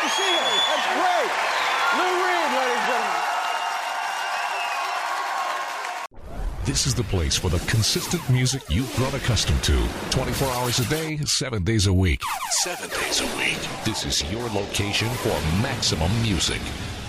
to see you. That's great. Lou Reed, ladies and gentlemen. This is the place for the consistent music you've grown accustomed to. 24 hours a day, 7 days a week. 7 days a week. This is your location for maximum music.